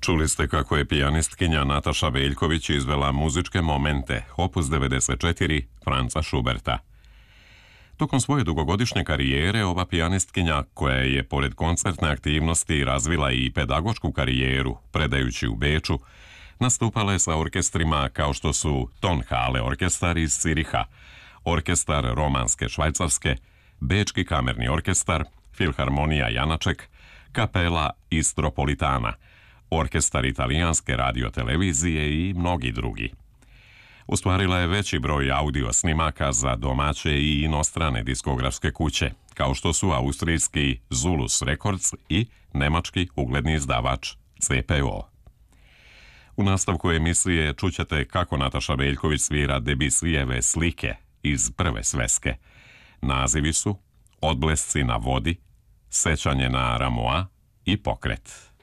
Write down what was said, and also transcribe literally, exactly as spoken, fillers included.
Čuli ste kako je pijanistkinja Nataša Veljković izvela muzičke momente, opus devedeset četiri Franza Schuberta. Tokom svoje dugogodišnje karijere ova pijanistkinja, koja je pored koncertne aktivnosti razvila i pedagošku karijeru, predajući u Beču, nastupala je sa orkestrima kao što su Tonhalle orkestar iz Ciriha, orkestar Romanske Švajcarske, Bečki kamerni orkestar, Filharmonija Janaček, Kapela Istropolitana, orkestar Italijanske radiotelevizije i mnogi drugi. Ostvarila je veći broj audio snimaka za domaće i inostrane diskografske kuće, kao što su austrijski Zulus Records i nemački ugledni izdavač C P O. U nastavku emisije čućete kako Nataša Veljković svira Debussijeve Slike iz prve sveske. Nazivi su Odblesci na vodi, Sećanje na Ramoa i Pokret.